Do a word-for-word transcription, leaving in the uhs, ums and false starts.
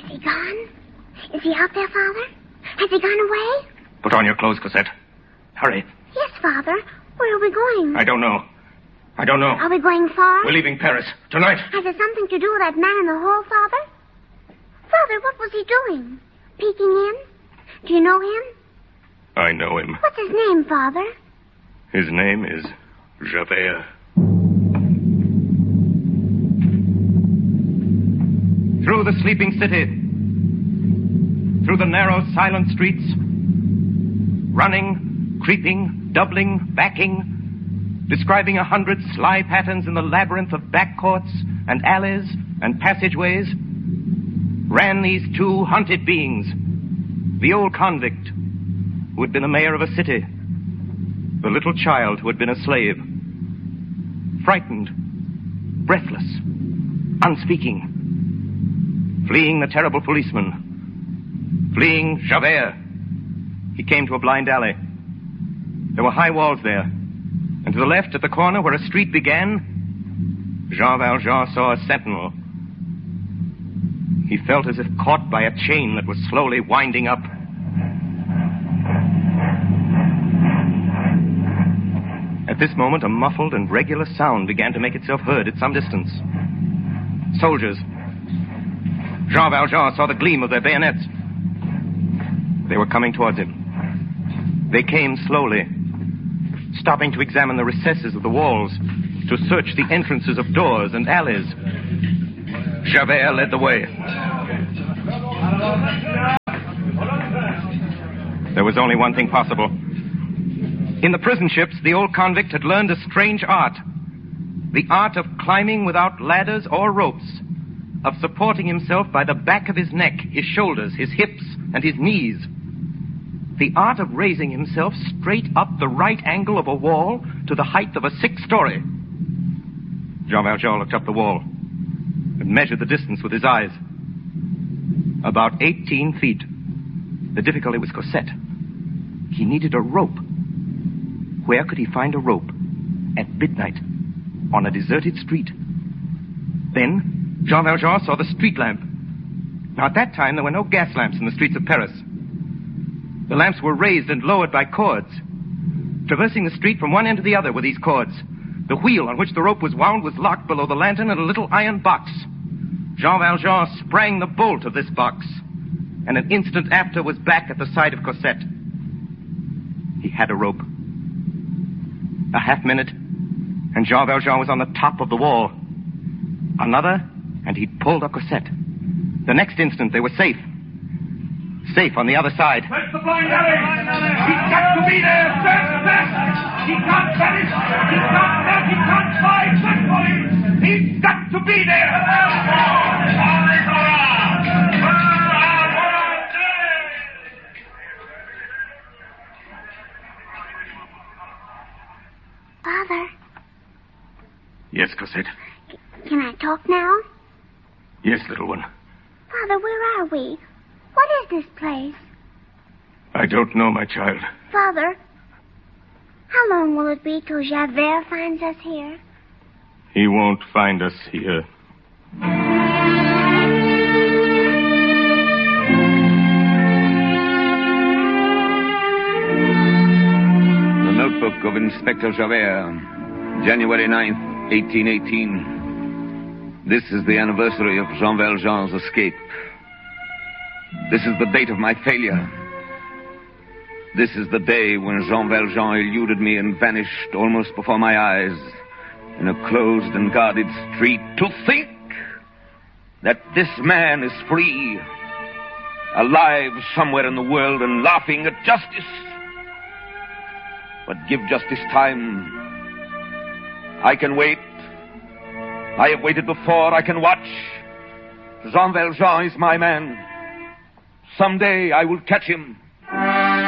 he gone? Is he out there, Father? Has he gone away? Put on your clothes, Cosette. Hurry. Yes, Father. Where are we going? I don't know. I don't know. Are we going far? We're leaving Paris. Tonight. Has it something to do with that man in the hall, Father? Father, what was he doing? Peeking in? Do you know him? I know him. What's his name, Father? His name is Javert. Through the sleeping city, through the narrow, silent streets, running, creeping, doubling, backing, describing a hundred sly patterns in the labyrinth of back courts and alleys and passageways, ran these two hunted beings, the old convict who had been the mayor of a city, the little child who had been a slave, frightened, breathless, unspeaking, fleeing the terrible policeman, fleeing Javert. He came to a blind alley. There were high walls there, and to the left, at the corner where a street began, Jean Valjean saw a sentinel. He felt as if caught by a chain that was slowly winding up. At this moment, a muffled and regular sound began to make itself heard at some distance. Soldiers. Jean Valjean saw the gleam of their bayonets. They were coming towards him. They came slowly, stopping to examine the recesses of the walls, to search the entrances of doors and alleys. Javert led the way. There was only one thing possible. In the prison ships, the old convict had learned a strange art. The art of climbing without ladders or ropes, of supporting himself by the back of his neck, his shoulders, his hips, and his knees. The art of raising himself straight up the right angle of a wall to the height of a sixth story. Jean Valjean looked up the wall and measured the distance with his eyes. About eighteen feet. The difficulty was Cosette. He needed a rope. Where could he find a rope? At midnight, on a deserted street. Then Jean Valjean saw the street lamp. Now, at that time, there were no gas lamps in the streets of Paris. The lamps were raised and lowered by cords. Traversing the street from one end to the other were these cords. The wheel on which the rope was wound was locked below the lantern in a little iron box. Jean Valjean sprang the bolt of this box, and an instant after was back at the side of Cosette. He had a rope. A half minute, and Jean Valjean was on the top of the wall. Another, and he'd pulled up Cosette. The next instant, they were safe. Safe on the other side. Search the blind alley! He's got to be there! Search fast! He can't vanish! He can't run! He can't fly! Search for him! He's got to be there! Father. Yes, Cosette. Can I talk now? Yes, little one. Father, where are we? What is this place? I don't know, my child. Father, how long will it be till Javert finds us here? He won't find us here. The notebook of Inspector Javert, January ninth, eighteen eighteen. This is the anniversary of Jean Valjean's escape. This is the date of my failure. This is the day when Jean Valjean eluded me and vanished almost before my eyes in a closed and guarded street. To think that this man is free, alive somewhere in the world and laughing at justice. But give justice time. I can wait. I have waited before. I can watch. Jean Valjean is my man. Someday I will catch him.